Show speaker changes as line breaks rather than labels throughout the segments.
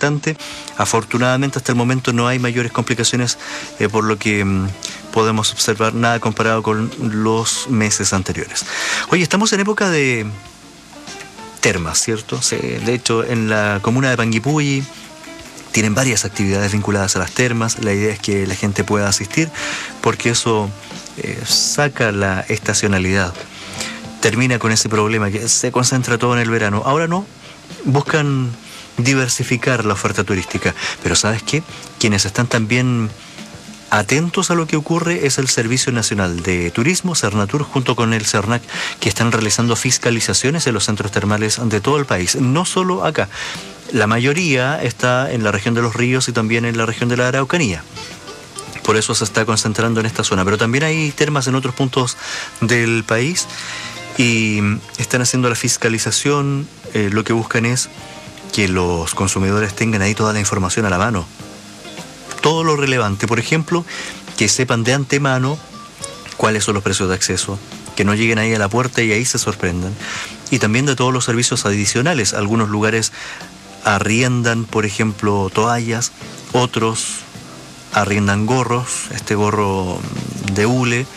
desinfectante. Afortunadamente hasta el momento no hay mayores complicaciones, por lo que podemos observar nada comparado con los meses anteriores. Oye, estamos en época de termas, ¿cierto? De hecho, en la comuna de Panguipulli tienen varias actividades vinculadas a las termas. La idea es que la gente pueda asistir porque eso saca la estacionalidad. Termina con ese problema que se concentra todo en el verano. Ahora no, buscan diversificar la oferta turística. Pero ¿sabes qué? Quienes están también atentos a lo que ocurre es el Servicio Nacional de Turismo, Sernatur, junto con el CERNAC, que están realizando fiscalizaciones en los centros termales de todo el país, no solo acá. La mayoría está en la región de Los Ríos y también en la región de la Araucanía. Por eso se está concentrando en esta zona. Pero también hay termas en otros puntos del país y están haciendo la fiscalización. Lo que buscan es que los consumidores tengan ahí toda la información a la mano. Todo lo relevante, por ejemplo, que sepan de antemano cuáles son los precios de acceso, que no lleguen ahí a la puerta y ahí se sorprendan. Y también de todos los servicios adicionales. Algunos lugares arriendan, por ejemplo, toallas, otros arriendan gorros, este gorro de hule,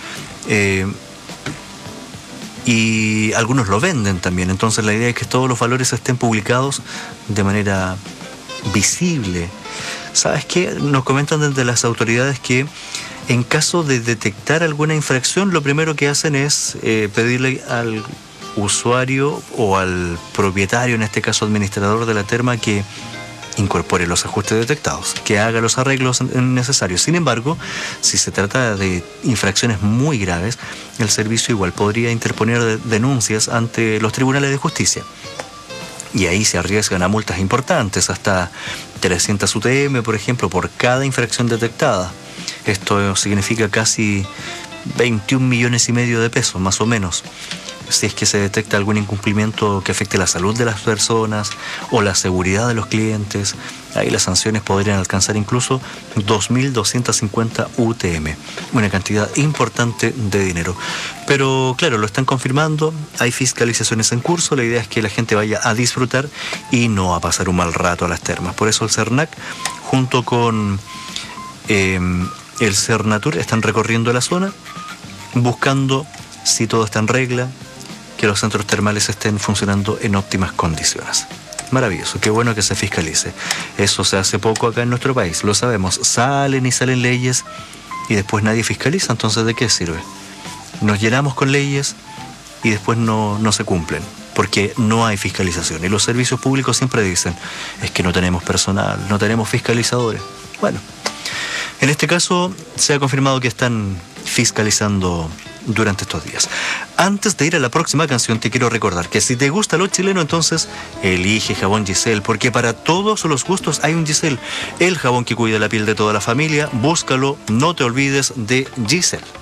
y algunos lo venden también. Entonces la idea es que todos los valores estén publicados de manera visible. ¿Sabes qué? Nos comentan desde las autoridades que en caso de detectar alguna infracción, lo primero que hacen es pedirle al usuario o al propietario, en este caso administrador de la terma, que incorpore los ajustes detectados, que haga los arreglos necesarios. Sin embargo, si se trata de infracciones muy graves, el servicio igual podría interponer denuncias ante los tribunales de justicia. Y ahí se arriesgan a multas importantes, hasta 300 UTM, por ejemplo, por cada infracción detectada. Esto significa casi 21,5 millones de pesos, más o menos. Si es que se detecta algún incumplimiento que afecte la salud de las personas o la seguridad de los clientes, ahí las sanciones podrían alcanzar incluso 2.250 UTM, una cantidad importante de dinero. Pero claro, lo están confirmando, hay fiscalizaciones en curso, la idea es que la gente vaya a disfrutar y no a pasar un mal rato a las termas. Por eso el CERNAC, junto con el Sernatur, están recorriendo la zona, buscando si todo está en regla, que los centros termales estén funcionando en óptimas condiciones. Maravilloso, qué bueno que se fiscalice. Eso se hace poco acá en nuestro país, lo sabemos. Salen y salen leyes y después nadie fiscaliza, entonces ¿de qué sirve? Nos llenamos con leyes y después no se cumplen, porque no hay fiscalización. Y los servicios públicos siempre dicen, es que no tenemos personal, no tenemos fiscalizadores. Bueno, en este caso se ha confirmado que están fiscalizando durante estos días. Antes de ir a la próxima canción, te quiero recordar que si te gusta lo chileno, entonces elige jabón Giselle, porque para todos los gustos hay un Giselle, el jabón que cuida la piel de toda la familia. Búscalo, no te olvides de Giselle.